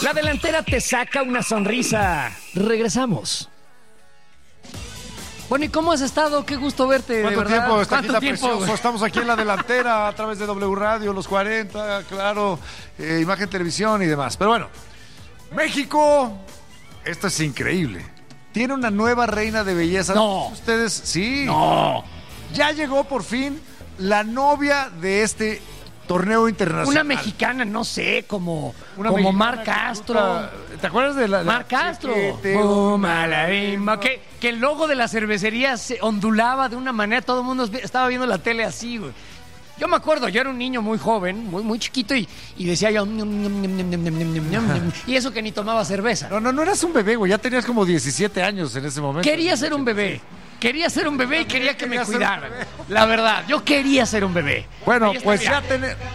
La delantera te saca una sonrisa. Regresamos. Bueno, ¿y cómo has estado? Qué gusto verte, ¿Cuánto de verdad. tiempo? Está aquí ¿Cuánto la tiempo? Precioso. Estamos aquí en la delantera a través de W Radio, los 40, claro, Imagen Televisión y demás. Pero bueno, México, esto es increíble. Tiene una nueva reina de belleza. No. Ustedes, sí. No. Ya llegó por fin la novia de este torneo internacional. Una mexicana, no sé, como Mexicana Mar que Castro. gusta. ¿Te acuerdas de la Mar Castro. Chiquete, Que el logo de la cervecería se ondulaba de una manera, todo el mundo estaba viendo la tele así, güey. Yo me acuerdo, yo era un niño muy joven, muy chiquito, y decía yo... y eso que ni tomaba cerveza. No eras un bebé, güey. Ya tenías como 17 años en ese momento. Quería ser un bebé. Quería ser un bebé y quería que me cuidaran. La verdad, yo quería ser un bebé. Bueno, Ahí está, pues mira.